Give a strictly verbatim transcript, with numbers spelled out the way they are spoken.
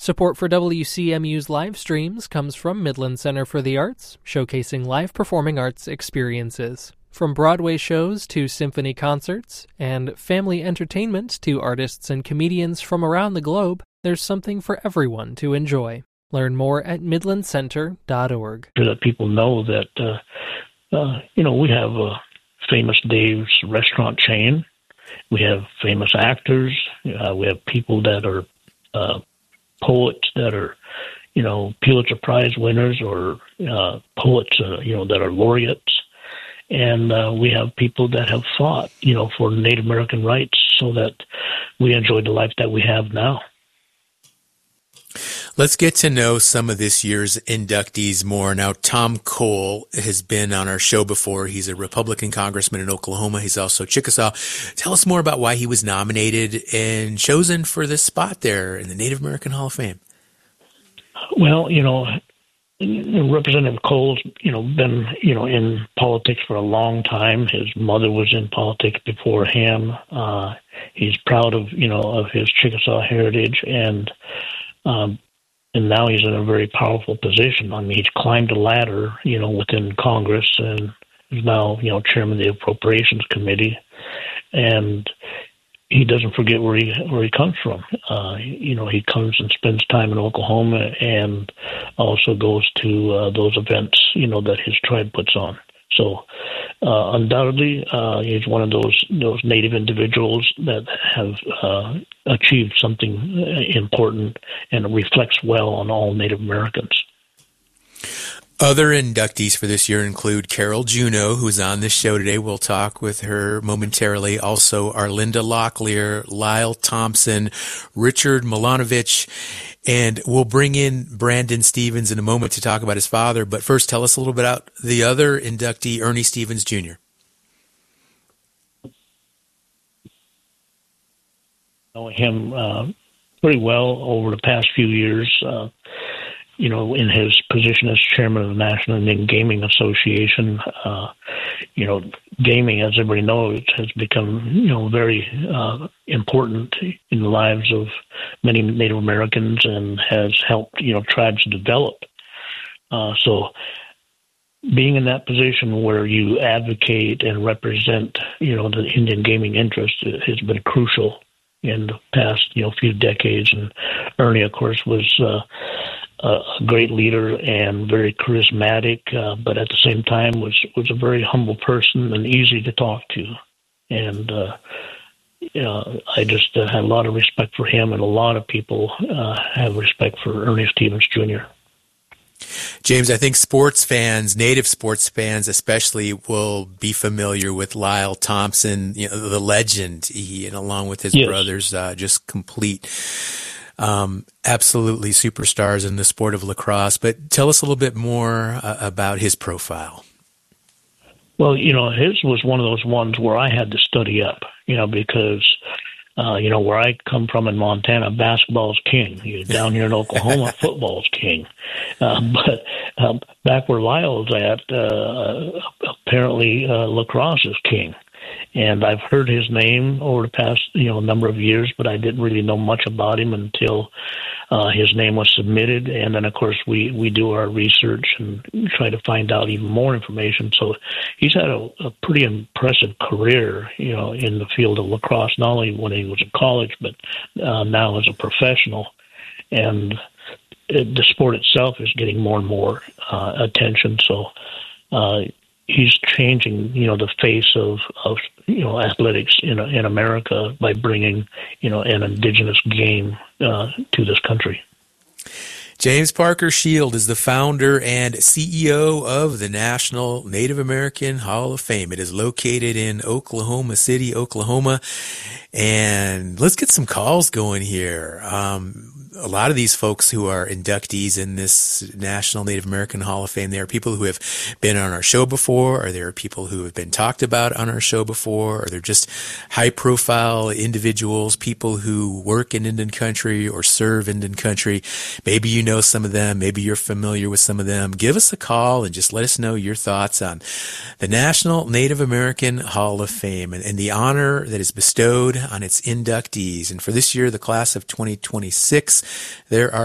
Support for W C M U's live streams comes from Midland Center for the Arts, showcasing live performing arts experiences. From Broadway shows to symphony concerts, and family entertainment to artists and comedians from around the globe, there's something for everyone to enjoy. Learn more at midland center dot org. So that people know that, uh, uh, you know, we have a famous Dave's restaurant chain. We have famous actors. Uh, we have people that are uh, poets that are, you know, Pulitzer Prize winners or uh, poets, uh, you know, that are laureates. And uh, we have people that have fought, you know, for Native American rights so that we enjoy the life that we have now. Let's get to know some of this year's inductees more. Now, Tom Cole has been on our show before. He's a Republican congressman in Oklahoma. He's also Chickasaw. Tell us more about why he was nominated and chosen for this spot there in the Native American Hall of Fame. Well, you know, Representative Cole's, you know, been, you know, in politics for a long time. His mother was in politics before him. Uh, he's proud of, you know, of his Chickasaw heritage, and um, and now he's in a very powerful position. I mean, he's climbed a ladder, you know, within Congress, and is now, you know, chairman of the Appropriations Committee, and he doesn't forget where he where he comes from. Uh, you know, he comes and spends time in Oklahoma, and also goes to uh, those events, you know, that his tribe puts on. So, uh, undoubtedly, uh, he's one of those those Native individuals that have uh, achieved something important, and it reflects well on all Native Americans. Other inductees for this year include Carol Juneau, who's on this show today. We'll talk with her momentarily. Also, Arlinda Locklear, Lyle Thompson, Richard Milanovich, and we'll bring in Brandon Stevens in a moment to talk about his father. But first, tell us a little bit about the other inductee, Ernie Stevens Junior Know him uh, pretty well over the past few years. Uh, you know, in his position as chairman of the National Indian Gaming Association, uh, you know, gaming, as everybody knows, has become, you know, very uh, important in the lives of many Native Americans, and has helped, you know, tribes develop. Uh, so being in that position where you advocate and represent, you know, the Indian gaming interest has been crucial in the past, you know, few decades. And Ernie, of course, was uh, a great leader and very charismatic, uh, but at the same time was, was a very humble person and easy to talk to. And uh, you know, I just uh, had a lot of respect for him, and a lot of people uh, have respect for Ernie Stevens Junior James, I think sports fans, Native sports fans especially, will be familiar with Lyle Thompson, you know, the legend, he, and along with his yes. brothers, uh, just complete Um, absolutely superstars in the sport of lacrosse. But tell us a little bit more uh, about his profile. Well, you know, his was one of those ones where I had to study up, you know, because, uh, you know, where I come from in Montana, basketball's king. Down here in Oklahoma, football's king. Uh, but um, back where Lyle's at, uh, apparently uh, lacrosse is king. And I've heard his name over the past, you know, number of years, but I didn't really know much about him until uh, his name was submitted. And then, of course, we, we do our research and try to find out even more information. So he's had a, a pretty impressive career, you know, in the field of lacrosse, not only when he was in college, but uh, now as a professional. And it, the sport itself is getting more and more uh, attention. So, uh, he's changing, you know, the face of, of you know, athletics in in America by bringing, you know, an indigenous game uh, to this country. James Parker Shield is the founder and C E O of the National Native American Hall of Fame. It is located in Oklahoma City, Oklahoma. And let's get some calls going here. Um, a lot of these folks who are inductees in this National Native American Hall of Fame, they are people who have been on our show before, or there are people who have been talked about on our show before, or they're just high-profile individuals, people who work in Indian country or serve Indian country. Maybe you know some of them. Maybe you're familiar with some of them. Give us a call and just let us know your thoughts on the National Native American Hall of Fame and, and the honor that is bestowed on its inductees. And for this year, the class of twenty twenty-six, there are